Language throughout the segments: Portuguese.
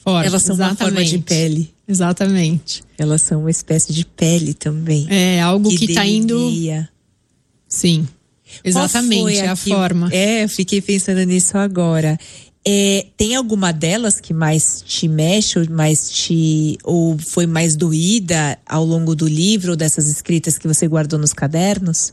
Forte, elas são uma forma de pele. Exatamente. Elas são uma espécie de pele também. É algo que tá indo... Sim, exatamente, é a forma. Eu fiquei pensando nisso agora. Tem alguma delas que mais te mexe ou foi mais doída ao longo do livro, ou dessas escritas que você guardou nos cadernos?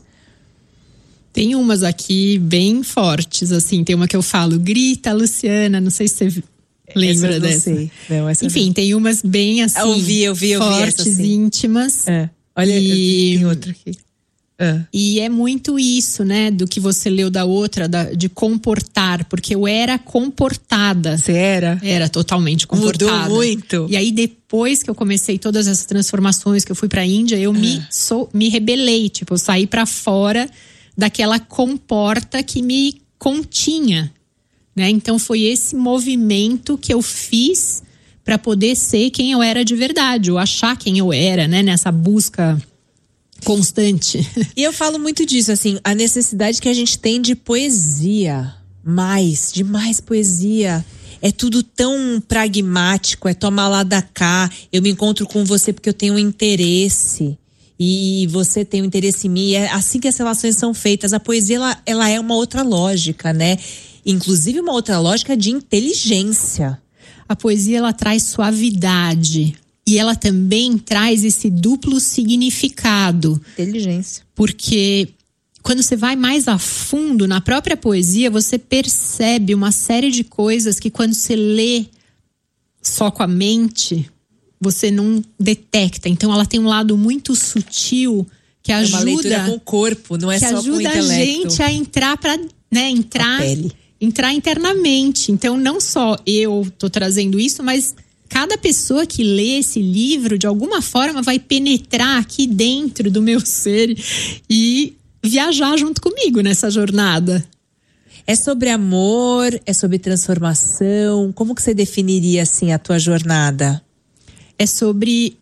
Tem umas aqui bem fortes, assim, tem uma que eu falo, grita, Luciana, não sei se você lembra dessa. Não sei. Não, enfim, não. Tem umas bem assim, eu vi fortes, essa, íntimas. Olha, tem outra aqui. E é muito isso, né, do que você leu da outra, de comportar, porque eu era comportada. Você era? Era totalmente comportada. Mudou muito. E aí depois que eu comecei todas essas transformações, que eu fui pra Índia, eu me rebelei, tipo, eu saí pra fora daquela comporta que me continha, né? Então foi esse movimento que eu fiz pra poder ser quem eu era de verdade, ou achar quem eu era, né, nessa busca constante. E eu falo muito disso, assim, a necessidade que a gente tem de poesia, de mais poesia. É tudo tão pragmático, é toma lá da cá, eu me encontro com você porque eu tenho um interesse e você tem um interesse em mim, é assim que as relações são feitas. A poesia, ela é uma outra lógica, né? Inclusive uma outra lógica de inteligência. A poesia, ela traz suavidade. E ela também traz esse duplo significado. Inteligência. Porque quando você vai mais a fundo na própria poesia, você percebe uma série de coisas que quando você lê só com a mente, você não detecta. Então ela tem um lado muito sutil que ajuda... É uma leitura com o corpo, não é só com o intelecto. Que ajuda a gente a entrar pra, né, entrar internamente. Então não só eu tô trazendo isso, mas... Cada pessoa que lê esse livro, de alguma forma, vai penetrar aqui dentro do meu ser e viajar junto comigo nessa jornada. É sobre amor, é sobre transformação. Como que você definiria, assim, a tua jornada? É sobre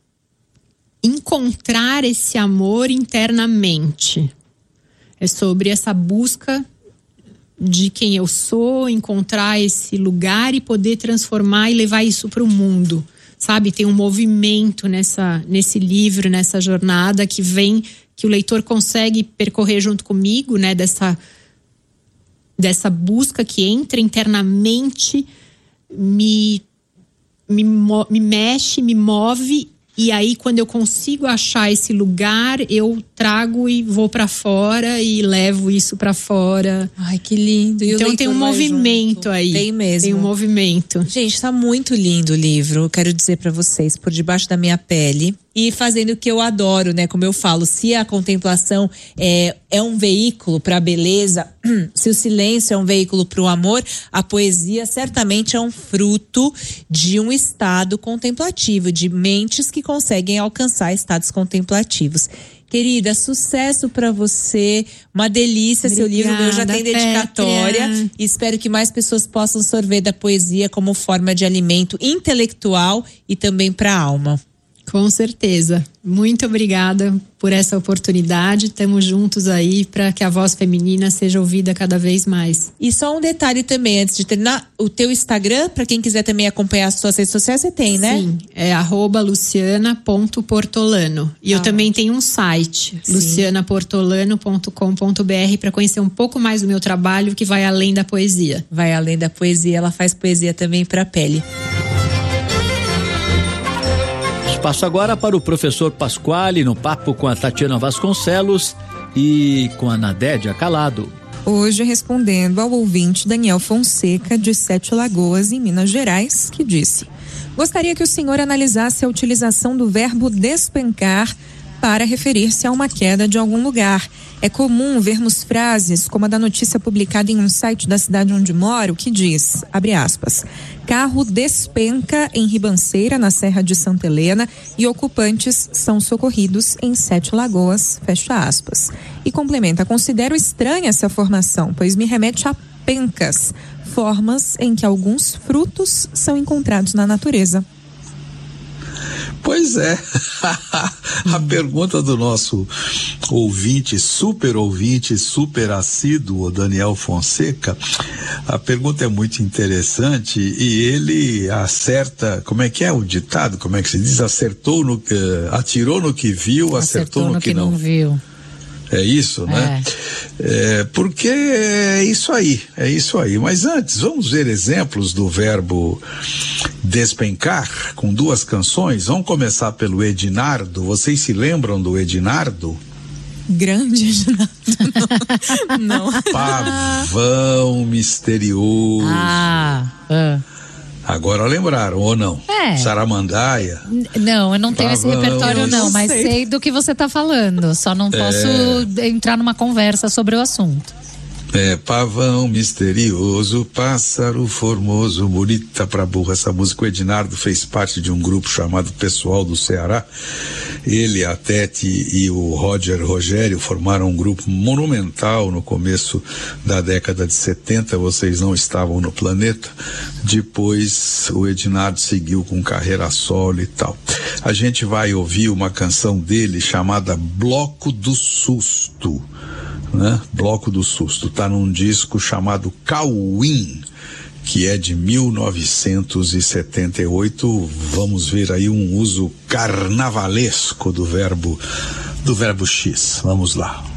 encontrar esse amor internamente. É sobre essa busca de quem eu sou, encontrar esse lugar e poder transformar e levar isso para o mundo, sabe? Tem um movimento nesse livro, nessa jornada que o leitor consegue percorrer junto comigo, né? Dessa busca que entra internamente, me mexe, me move. E aí, quando eu consigo achar esse lugar, eu trago e vou pra fora e levo isso pra fora. Ai, que lindo. E então tem um movimento aí. Tem mesmo. Tem um movimento. Gente, tá muito lindo o livro. Quero dizer pra vocês, por debaixo da minha pele. E fazendo o que eu adoro, né? Como eu falo, se a contemplação é um veículo para a beleza, se o silêncio é um veículo para o amor, a poesia certamente é um fruto de um estado contemplativo, de mentes que conseguem alcançar estados contemplativos. Querida, sucesso para você, uma delícia. Obrigada, seu livro, meu já tem dedicatória. Pétria. E espero que mais pessoas possam sorver da poesia como forma de alimento intelectual e também para a alma. Com certeza. Muito obrigada por essa oportunidade. Estamos juntos aí para que a voz feminina seja ouvida cada vez mais. E só um detalhe também, antes de terminar, o teu Instagram, para quem quiser também acompanhar as suas redes sociais, você tem, né? Sim, é @luciana.portolano. E eu também tenho um site, lucianaportolano.com.br, para conhecer um pouco mais do meu trabalho, que vai além da poesia. Vai além da poesia, ela faz poesia também para a pele. Passo agora para o professor Pasquale no papo com a Tatiana Vasconcelos e com a Nadédia Calado. Hoje respondendo ao ouvinte Daniel Fonseca de Sete Lagoas, em Minas Gerais, que disse: gostaria que o senhor analisasse a utilização do verbo despencar para referir-se a uma queda de algum lugar. É comum vermos frases como a da notícia publicada em um site da cidade onde moro, que diz, abre aspas, carro despenca em Ribanceira, na Serra de Santa Helena, e ocupantes são socorridos em Sete Lagoas, fecha aspas. E complementa, considero estranha essa formação, pois me remete a pencas, formas em que alguns frutos são encontrados na natureza. Pois é. A pergunta do nosso ouvinte, super assíduo, Daniel Fonseca, a pergunta é muito interessante e ele acerta, como é que é o ditado? Como é que se diz? Atirou no que viu, acertou no que não viu. É isso, né? Porque é isso aí. Mas antes, vamos ver exemplos do verbo despencar com 2 canções. Vamos começar pelo Edinardo. Vocês se lembram do Edinardo? Grande Edinardo. Não. Pavão misterioso. Agora lembraram, ou não? Saramandaia. Não, eu não tenho esse repertório não, mas sei do que você está falando. Só não posso entrar numa conversa sobre o assunto. Pavão misterioso, pássaro formoso, bonita pra burra. Essa música, o Edinardo fez parte de um grupo chamado Pessoal do Ceará. Ele, a Tete e o Rogério formaram um grupo monumental no começo da década de 70. Vocês não estavam no planeta. Depois o Edinardo seguiu com carreira solo e tal. A gente vai ouvir uma canção dele chamada Bloco do Susto. Né? Bloco do Susto, tá num disco chamado Cauim, que é de 1978. Vamos ver aí um uso carnavalesco do verbo X. Vamos lá.